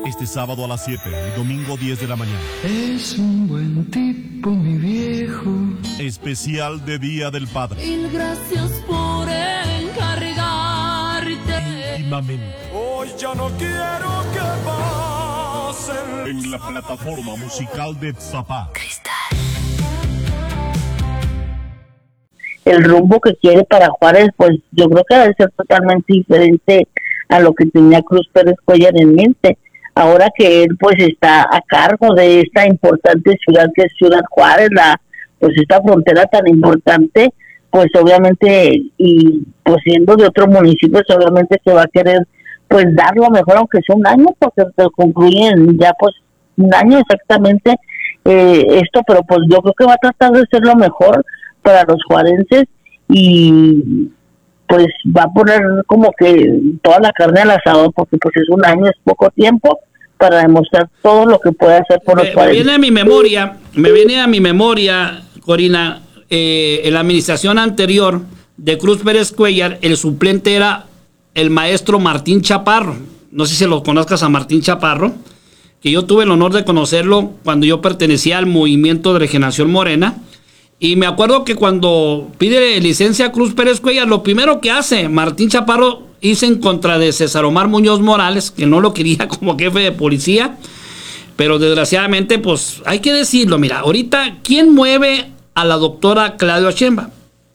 Este sábado a las 7 y domingo 10 de la mañana. Es un buen tipo, mi viejo. Especial de Día del Padre. Mil gracias por encargarte. Íntimamente. Hoy ya no quiero que pasen. En la plataforma musical de Zapá. El rumbo que quiere para Juárez, pues yo creo que debe ser totalmente diferente a lo que tenía Cruz Pérez Cuéllar en mente. Ahora que él pues está a cargo de esta importante ciudad que es Ciudad Juárez, pues esta frontera tan importante, pues obviamente, y pues siendo de otro municipio, pues obviamente que va a querer pues dar lo mejor, aunque sea un año, porque concluyen ya pues un año exactamente esto, pero pues yo creo que va a tratar de ser lo mejor para los juarenses y pues va a poner como que toda la carne al asador, porque pues es un año, es poco tiempo para demostrar todo lo que puede hacer por los juarenses. Me viene a mi memoria, Corina, en la administración anterior de Cruz Pérez Cuéllar, el suplente era el maestro Martín Chaparro. No sé si lo conozcas a Martín Chaparro, que yo tuve el honor de conocerlo cuando yo pertenecía al movimiento de Regeneración Morena. Y me acuerdo que cuando pide licencia a Cruz Pérez Cuéllar, lo primero que hace Martín Chaparro hizo en contra de César Omar Muñoz Morales, que no lo quería como jefe de policía, pero desgraciadamente, pues hay que decirlo, mira, ahorita, ¿quién mueve a la doctora Claudia Sheinbaum?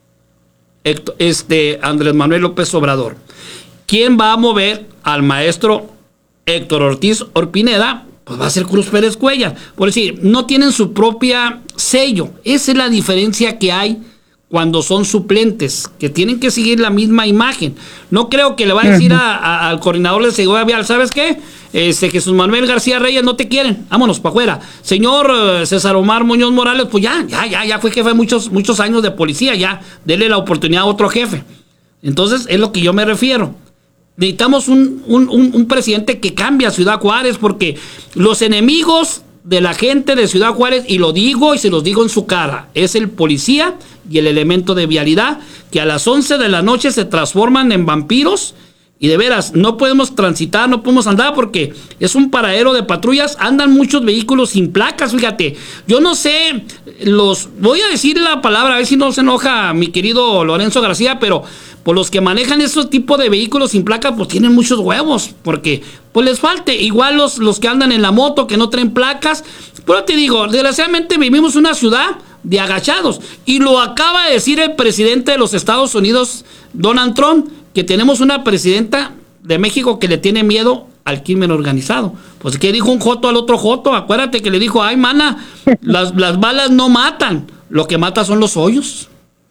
Andrés Manuel López Obrador. ¿Quién va a mover al maestro Héctor Ortiz Orpineda? Pues va a ser Cruz Pérez Cuéllar. Por decir, no tienen su propia sello. Esa es la diferencia que hay cuando son suplentes, que tienen que seguir la misma imagen. No creo que le va a decir al coordinador de seguridad vial, ¿sabes qué? Jesús Manuel García Reyes, no te quieren, vámonos para afuera. Señor César Omar Muñoz Morales, pues ya fue jefe de muchos años de policía, ya, dele la oportunidad a otro jefe. Entonces, es lo que yo me refiero. Necesitamos un presidente que cambie a Ciudad Juárez, porque los enemigos de la gente de Ciudad Juárez, y lo digo y se los digo en su cara, es el policía y el elemento de vialidad, que a las 11 de la noche se transforman en vampiros, y de veras, no podemos transitar, no podemos andar, porque es un paradero de patrullas, andan muchos vehículos sin placas, fíjate, yo no sé, voy a decir la palabra, a ver si no se enoja mi querido Lorenzo García, pero pues los que manejan esos tipos de vehículos sin placas, pues tienen muchos huevos, porque pues les falte, igual los que andan en la moto, que no traen placas, pero te digo, desgraciadamente vivimos una ciudad de agachados, y lo acaba de decir el presidente de los Estados Unidos, Donald Trump, que tenemos una presidenta de México que le tiene miedo al crimen organizado. Pues que dijo un joto al otro joto, acuérdate que le dijo, ay mana, las balas no matan, lo que mata son los hoyos.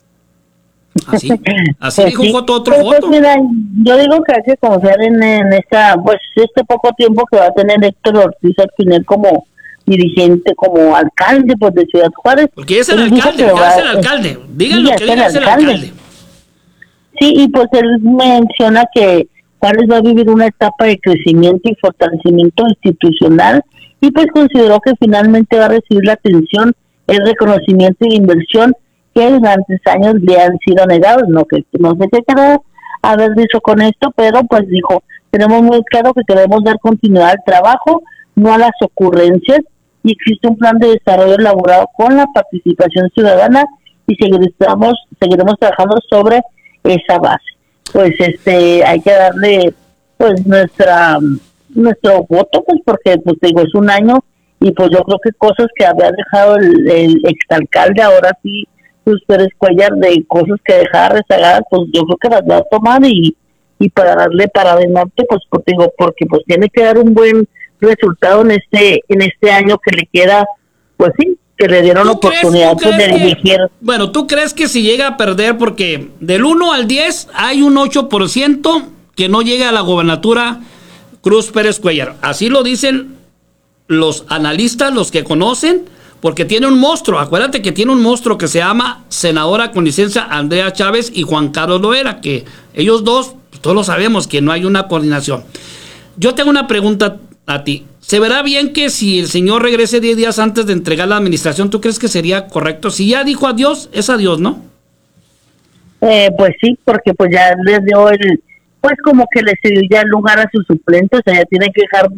Así pues dijo sí. Joto a otro pues, joto. Mira, yo digo que hay que confiar en este poco tiempo que va a tener Héctor Ortiz Orpineda como dirigente, como alcalde pues de Ciudad Juárez. Porque es el alcalde, díganlo sí, que diga es el alcalde. Sí, y pues él menciona que Juárez va a vivir una etapa de crecimiento y fortalecimiento institucional, y pues consideró que finalmente va a recibir la atención, el reconocimiento y la inversión que durante años le han sido negados. No sé qué querrá haber dicho con esto, pero pues dijo, tenemos muy claro que queremos dar continuidad al trabajo, no a las ocurrencias, y existe un plan de desarrollo elaborado con la participación ciudadana, y seguiremos trabajando sobre esa base. Pues hay que darle pues nuestro voto, pues porque pues digo, es un año, y pues yo creo que cosas que había dejado el exalcalde, ahora sí Cruz Pérez Cuéllar, de cosas que dejaba rezagadas, pues yo creo que las va a tomar y para darle para adelante, pues porque pues tiene que dar un buen resultado en este año que le queda, pues sí, que le dieron oportunidad de dirigir. Bueno, ¿tú crees que si llega a perder, porque del 1 al 10 hay un 8% que no llega a la gobernatura Cruz Pérez Cuéllar? Así lo dicen los analistas, los que conocen, porque tiene un monstruo. Acuérdate que tiene un monstruo que se llama senadora con licencia Andrea Chávez y Juan Carlos Loera, que ellos dos, pues todos lo sabemos que no hay una coordinación. Yo tengo una pregunta a ti. ¿Se verá bien que si el señor regrese 10 días antes de entregar la administración, tú crees que sería correcto? Si ya dijo adiós, es adiós, ¿no? Pues sí, porque pues ya les dio pues como que le cedió ya el lugar a su suplente, o sea, ya tiene que dejar